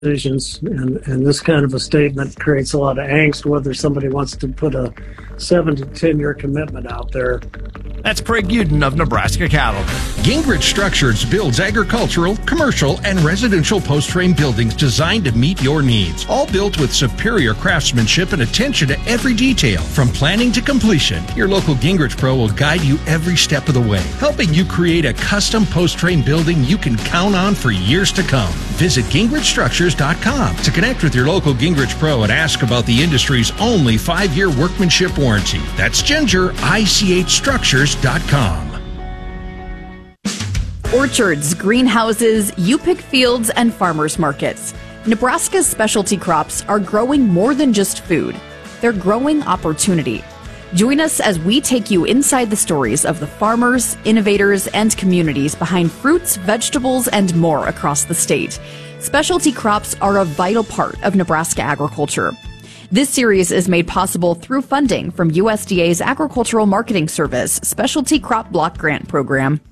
decisions, and this kind of a statement creates a lot of angst whether somebody wants to put a 7 to 10 year commitment out there. That's Craig Uden of Nebraska Cattle. Gingrich Structures builds agricultural, commercial, and residential post-frame buildings designed to meet your needs. All built with superior craftsmanship and attention to every detail, from planning to completion. Your local Gingrich Pro will guide you every step of the way, helping you create a custom post-frame building you can count on for years to come. Visit GingrichStructures.com to connect with your local Gingrich Pro and ask about the industry's only 5-year workmanship warranty. That's GingerICHStructures.com. Orchards, greenhouses, you pick fields, and farmers markets. Nebraska's specialty crops are growing more than just food. They're growing opportunity. Join us as we take you inside the stories of the farmers, innovators, and communities behind fruits, vegetables, and more across the state. Specialty crops are a vital part of Nebraska agriculture. This series is made possible through funding from USDA's Agricultural Marketing Service Specialty Crop Block Grant Program.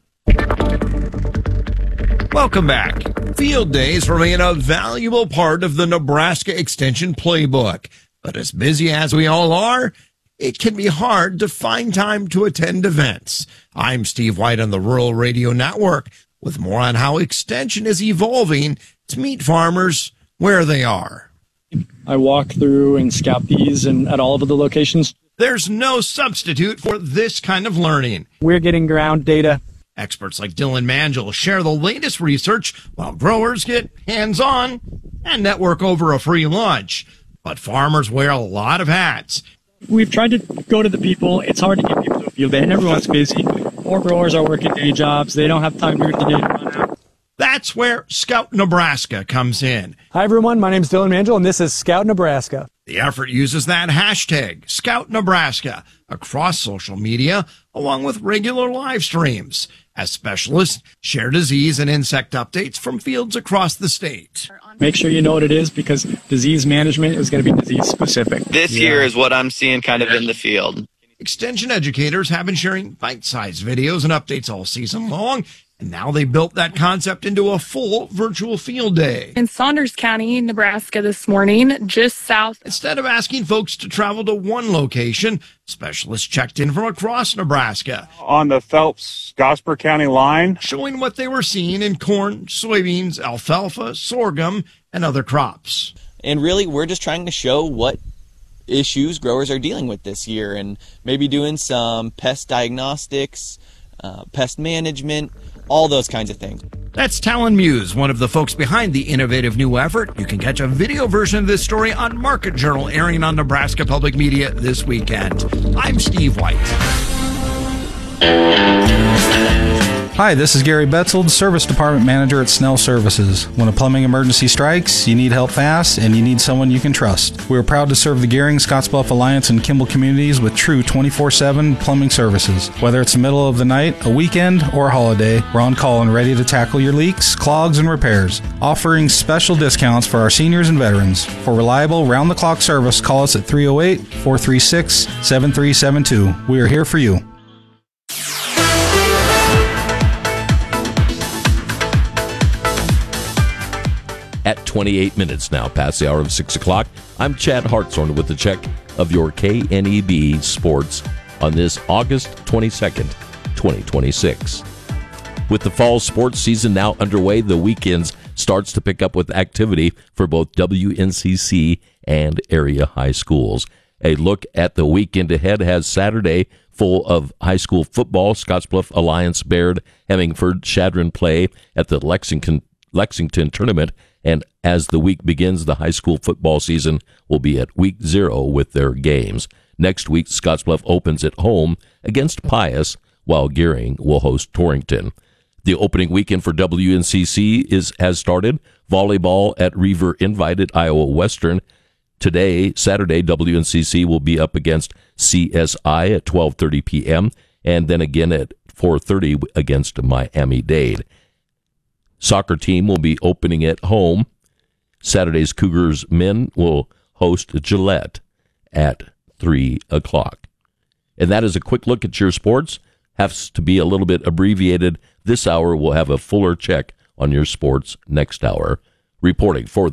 Welcome back. Field days remain a valuable part of the Nebraska Extension playbook. But as busy as we all are, it can be hard to find time to attend events. I'm Steve White on the Rural Radio Network with more on how Extension is evolving to meet farmers where they are. I walk through and scout these and at all of the locations. There's no substitute for this kind of learning. We're getting ground data. Experts like Dylan Mangel share the latest research while growers get hands-on and network over a free lunch. But farmers wear a lot of hats. We've tried to go to the people. It's hard to get people to a field day, and everyone's busy. More growers are working day jobs. They don't have time to the day to run out. That's where Scout Nebraska comes in. Hi, everyone. My name is Dylan Mangel, and this is Scout Nebraska. The effort uses that hashtag, Scout Nebraska, across social media, along with regular live streams, as specialists share disease and insect updates from fields across the state. Make sure you know what it is, because disease management is going to be disease specific. This year is what I'm seeing kind of in the field. Extension educators have been sharing bite-sized videos and updates all season long, and now they built that concept into a full virtual field day. In Saunders County, Nebraska this morning, just south. Instead of asking folks to travel to one location, specialists checked in from across Nebraska. On the Phelps-Gosper County line. Showing what they were seeing in corn, soybeans, alfalfa, sorghum, and other crops. And really, we're just trying to show what issues growers are dealing with this year and maybe doing some pest diagnostics, pest management, all those kinds of things. That's Talon Muse, one of the folks behind the innovative new effort. You can catch a video version of this story on Market Journal, airing on Nebraska Public Media this weekend. I'm Steve White. Hi, this is Gary Betzold, Service Department Manager at Snell Services. When a plumbing emergency strikes, you need help fast, and you need someone you can trust. We are proud to serve the Gering, Scottsbluff Alliance, and Kimball communities with true 24/7 plumbing services. Whether it's the middle of the night, a weekend, or a holiday, we're on call and ready to tackle your leaks, clogs, and repairs. Offering special discounts for our seniors and veterans. For reliable, round-the-clock service, call us at 308-436-7372. We are here for you. At 28 minutes now, past the hour of 6 o'clock, I'm Chad Hartshorn with the check of your KNEB Sports on this August 22nd, 2026. With the fall sports season now underway, the weekends starts to pick up with activity for both WNCC and area high schools. A look at the weekend ahead has Saturday full of high school football. Scottsbluff Alliance, Baird, Hemingford, Chadron play at the Lexington tournament. And as the week begins, the high school football season will be at week 0 with their games. Next week, Scottsbluff opens at home against Pius, while Gering will host Torrington. The opening weekend for WNCC has started. Volleyball at Reaver invited Iowa Western. Today, Saturday, WNCC will be up against CSI at 12:30 p.m. and then again at 4:30 against Miami-Dade. Soccer team will be opening at home. Saturday's Cougars men will host Gillette at 3 o'clock. And that is a quick look at your sports. Has to be a little bit abbreviated. This hour we'll have a fuller check on your sports next hour. Reporting for